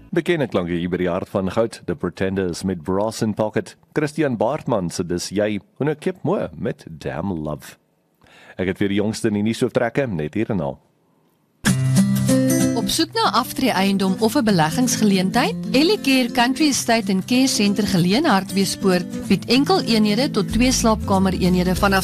Bekende klanke hier by die hart van goud, The Pretenders met Brass in Pocket, Christian Baartman se Dis Jy, en ek Kip Moore met Damn Love. Ek het weer die jongste in die nuusoortrekke, net hier en al. Op soek na aftreeeiendom of 'n beleggingsgeleentheid? Ellicare Country Estate and Care Center geleë in Hartbeespoort bied enkel eenhede tot 2 slaapkamer eenhede vanaf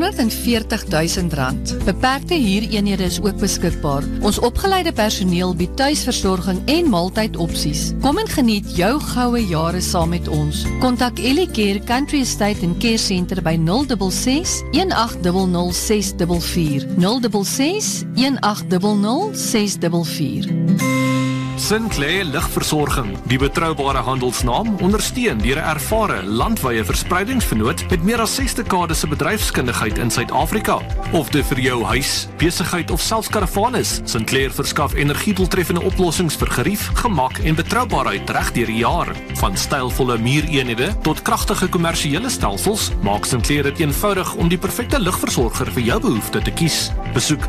R640,000. Beperkte huureenhede is ook beskikbaar. Ons opgeleide personeel bied tuisversorging en maaltydopsies. Kom en geniet jou goue jare saam met ons. Kontak Ellicare Country Estate and Care Center by 066 1800 644 066 1800 644. Sinclair Ligversorging, die betroubare handelsnaam, ondersteun deur 'n ervare landwyse verspreidingsvernoot met meer as 6 dekades se bedryfskundigheid in Suid-Afrika. Of dit vir jou huis, besigheid of selfs karavaan is, Sinclair verskaf energiedoeltreffende oplossings vir gerief, gemak en betroubaarheid reg deur die jaar. Van stylvolle muureenhede tot kragtige kommersiële stelsels, maak Sinclair dit eenvoudig om die perfekte ligversorger vir jou behoefte te kies. Besoek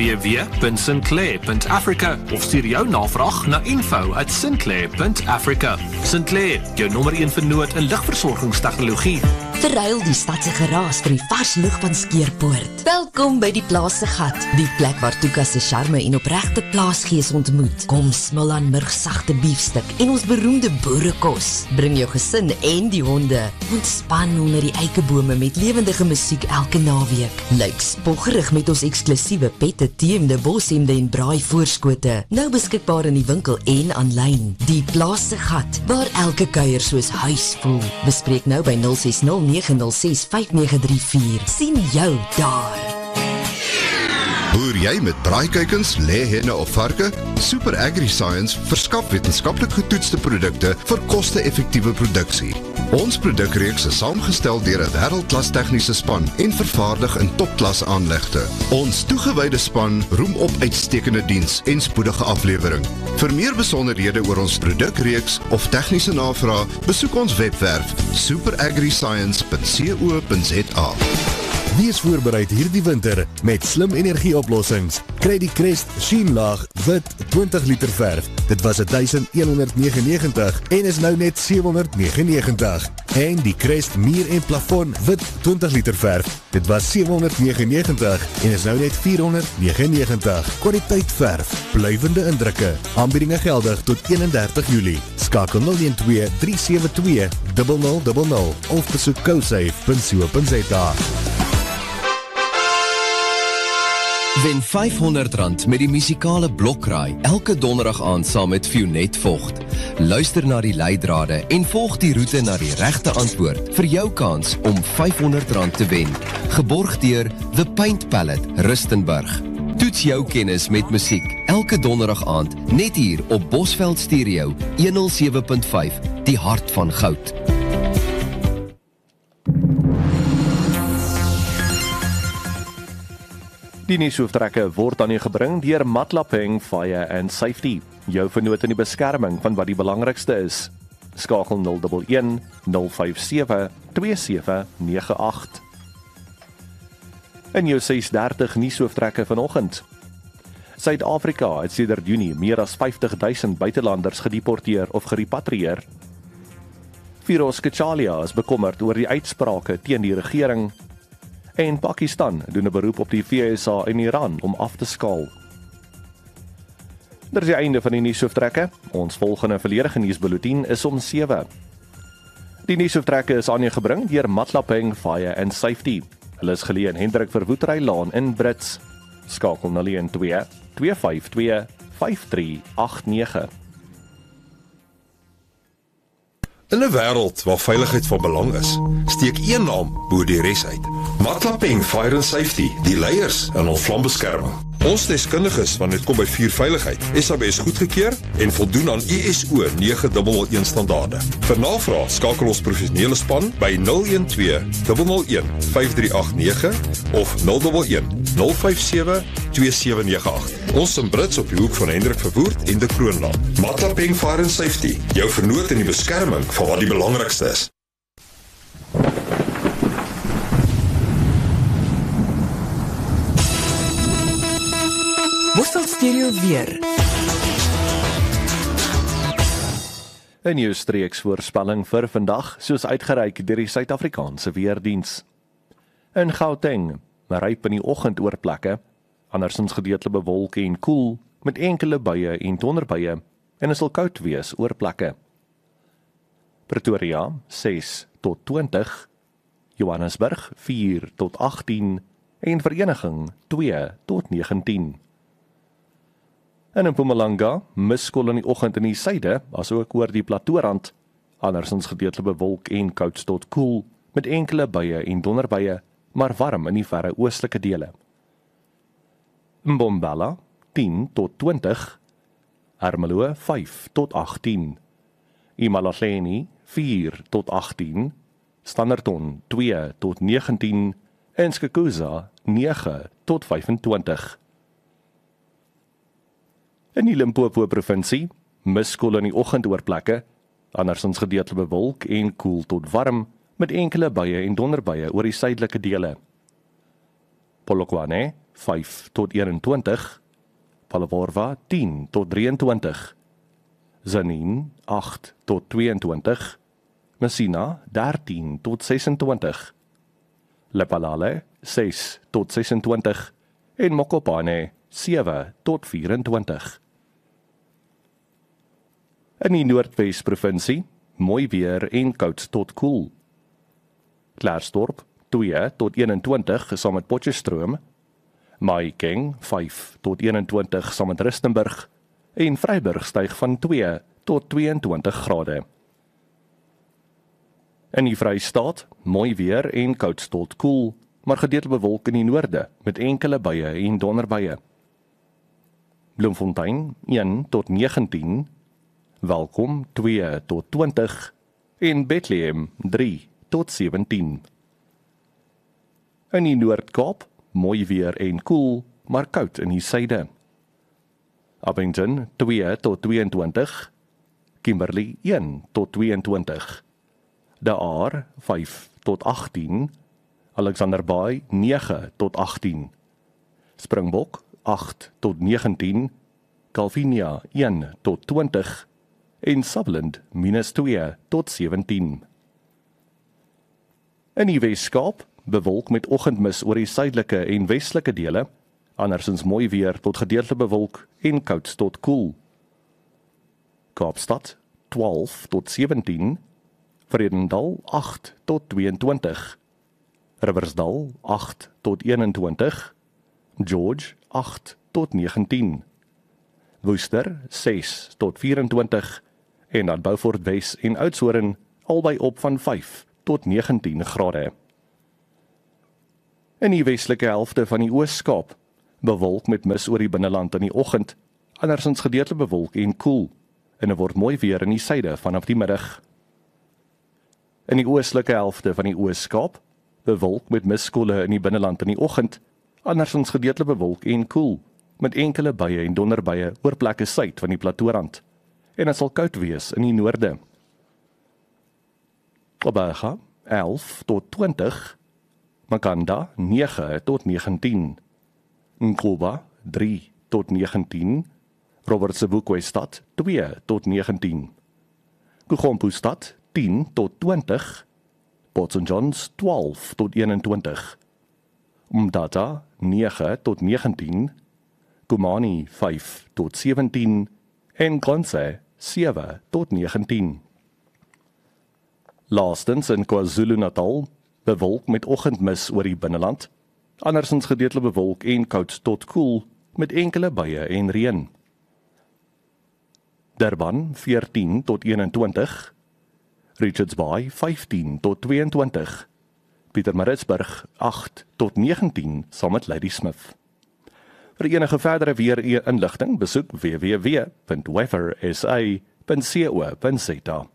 www.sinclair.africa of stuur jou navraag na info@sinclair.africa. Sinclair, jou nommer 1 vernoot in ligversorgingstegnologie. Verruil die stadse geraas vir die vars lug van Skeerpoort. Welkom by die Plaas se Gat, die plek waar Tuka se charme en opregte plaasgees ontmoet. Kom smil aan murgsagte biefstuk en ons beroemde boerekos. Bring jou gesin en die honde. Ontspan onder die eikebome met lewendige musiek elke naweek. Lyk spoggerig met ons eksklusiewe pette, teemde, boshemde en braai voorskote. Nou beskikbaar in die winkel en aanlyn. Die Plaas se Gat, waar elke kuier soos huis voel. Bespreek nou by 060 906 5934. Sien jou daar. Boer jy met braaikuikens, lêhenne of varke? Super AgriScience verskaf wetenskaplik getoetste produkte vir koste-effektiewe produksie. Ons produkreeks is saamgestel deur 'n wêreldklas tegniese span en vervaardig in topklas aanlegte. Ons toegewyde span roem op uitstekende diens en spoedige aflewering. Vir meer besonderhede oor ons produkreeks of tegniese navraag, besoek ons webwerf superagriscience.co.za. Wees voorbereid hierdie winter met slim energieoplossings. Kry die Crest Sheenlaag wit 20 liter verf. Dit was R1199 en is nou net R799. En die Crest muur en plafon wit 20 liter verf. Dit was R799 en is nou net R499. Kwaliteit verf, blywende indrukke. Aanbiedinge geldig tot 31 Julie. Skakel 012 372 0000 of besoek cosafe.co.za. Wen R500 met die musikale blokraai elke donderdag aand saam met Fionet Vogt. Luister na die leidrade en volg die roete na die regte antwoord vir jou kans om R500 te wen. Geborg deur The Paint Palette, Rustenburg. Toets jou kennis met musiek elke donderdag aand net hier op Bosveld Stereo 107.5, die hart van goud. Die nuusoortrekke word aan u gebring deur Matlapeng Fire and Safety, jou vernoot in die beskerming van wat die belangrikste is. Skakel 011 057 2798. In jou 6:30 nuusoortrekke vanoggend. Suid-Afrika het sedert Junie meer as 50,000 buitelanders gedeporteer of gerepatrieer. Firoz Kachalia is bekommerd oor die uitsprake teen die regering. En Pakistan doen 'n beroep op die VSA en Iran om af te skaal. Dit is die einde van die nuusoortrekke. Ons volgende volledige nuusbulletin is om 7. Die nuusoortrekke is aan u gebring deur Matlapeng Fire and Safety. Hulle is geleë in Hendrik Verwoetery Laan in Brits. Skakel 012 252 5389. In 'n wêreld waar veiligheid van belang is, steek een naam bo die res uit. Matlapeng Fire and Safety, die leiers in ons vlambeskerming. Ons deskundiges wanneer dit kom by vuurveiligheid, SABS goedgekeur en voldoen aan ISO 9001 standaarde. Vir navraag skakel ons professionele span by 012 001 5389 of 011 057 2798. Ons in Brits op die hoek van Hendrik Verwoerd en de Kroonland. Matlapeng Fire and Safety, jou vernoot in die beskerming van wat die belangrikste is. Bosveld Stereo weer. 'n nuwe streeksvoorspelling vir vandag, soos uitgereik deur die Suid-Afrikaanse Weerdiens. In Gauteng, ryp in die oggend oor plekke, andersins gedeeltelik bewolk en koel, met enkele buie en donderbuie, en dit sal koud wees oor plekke. Pretoria 6 tot 20, Johannesburg 4 tot 18, en Vereniging 2 tot 19. En in Mpumalanga, miskol in die oggend in die suide, asook oor die plateaurand, andersins gedeeltelik bewolk en koud tot koel, met enkele buie en donderbuie, maar warm in die verre oostelike dele. Mbombela 10 tot 20, Ermelo 5 tot 18, Imalahleni 4 tot 18, Standerton 2 tot 19 en Skukuza 9 tot 25. In die Limpopo provinsie, miskol in die oggend oor plekke, andersins gedeeltelik bewolk en koel tot warm, met enkele buie en donderbuie oor die suidelike dele. Polokwane 5 tot 21, Palabora 10 tot 23, Zanin 8 tot 22, Messina 13 tot 26, Lepalale 6 tot 26 en Mokopane 7 tot 24. In die Noordwes provinsie, mooi weer en koud tot koel. Klerksdorp 2 tot 21 saam met Potchefstroom, Mahikeng 5 tot 21 saam met Rustenburg en Vryburg styg van 2 tot 22 grade. In die Vrystaat, mooi weer en koud tot koel, maar gedeeltelik bewolk in die noorde met enkele buie en donderbuie. Bloemfontein 1 tot 19, Welkom 2 tot 20 en Bethlehem 3 tot 17. In die Noord-Kaap, mooi weer en koel, maar koud in die suide. Abington 2 tot 22, Kimberley 1 tot 22, De Aar 5 tot 18, Alexander Bay 9 tot 18, Springbok 8 tot 19, Calvinia 1 tot 20 en Sutherland -2 tot 17. In die Weskaap, bewolk met oggendmis oor die suidelike en westelike dele, andersins mooi weer tot gedeeltelik bewolk en koud tot koel. Kaapstad 12 tot 17, Vredendal 8 tot 22, Riversdal 8 tot 21, George 8 tot 19, Worcester 6 tot 24 en dan Beaufort Wes en Oudtshoorn albei op van 5 tot 19 grade. In die westelike helfte van die Oos-Kaap, bewolk met mis oor die binneland in die oggend, andersins gedeeltelik bewolk en koel, en dit word mooi weer in die suide vanaf die middag. In die oostelike helfte van die Oos-Kaap, bewolk met miskolle in die binneland in die oggend, andersins gedeeltelik bewolk en koel, met enkele buie en donderbuie oor plekke suid van die plateaurand, en dit sal koud wees in die noorde. Obaga 11 tot 20, Makanda 9 tot 19, Nkoba 3 tot 19, Robert Sebokwe stad 2 tot 19, Kuchompu stad 10 tot 20, Port St. Johns 12 tot 21, Umtata 9 tot 19, Kumani 5 tot 17 en Gronse 7 tot 19. Laastens in KwaZulu-Natal, bewolk met oggendmis oor die binneland, andersins gedeeltelik bewolk en koud tot koel, met enkele buie en reën. Durban 14 tot 21, Richards Bay 15 tot 22, Pietermaritzburg 8 tot 19 saam met Ladysmith. Vir enige verdere weer-inligting besoek www.weathersa.co.za.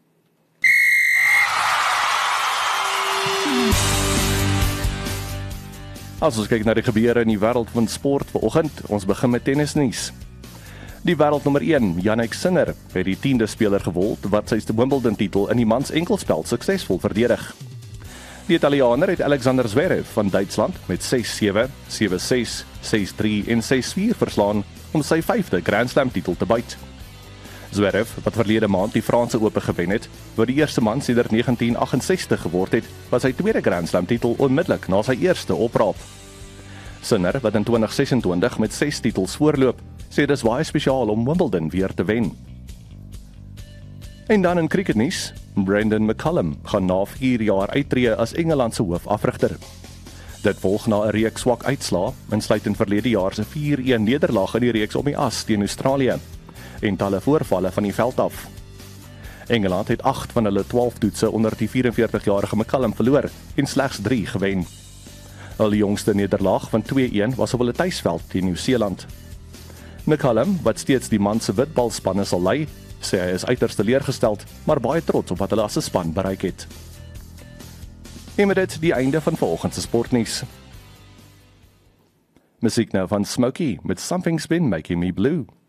As ons kyk na die gebeure in die wêreld van sport vanoggend, ons begin met tennisnuus. Die wêreldnommer 1, Jannik Sinner, het die 10de speler geword wat sy Wimbledon titel in die mans enkelspel suksesvol verdedig. Die Italiaaner het Alexander Zverev van Duitsland met 6-7, 7-6, 6-3 en 6-4 verslaan om sy 5de Grand Slam titel te byt. Zverev, wat verlede maand die Franse Ope gewen het, wat die eerste man sedert 1968 geword het, was sy tweede Grand Slam titel onmiddellik na sy eerste opraap. Sinner, wat in 2026 met 6 titels voorloop, sê dis baie spesiaal om Wimbledon weer te wen. En dan in cricketnuus, Brendan McCullum gaan na 4 jaar uittreë as Engeland se hoofafrigter. Dit volg na 'n reeks swak uitslae, insluitend verlede jaar se 4-1 nederlaag in die reeks om die as teen Australië en talle voorvalle van die veld af. Engeland het 8 van hulle 12 toetse onder die 44-jarige McCullum verloor en slegs 3 gewen. Hulle jongste nederlaag van 2-1 was op hulle tuisveld teen Nieu-Seeland. McCullum, wat steeds die man se witbalspanne sal lei, sê hy is uiters teleurgesteld, maar baie trots op wat hulle as 'n span bereik het. En met dit die einde van vanoggend se sportnuus. Musiek nou van Smokey met Something's Been Making Me Blue.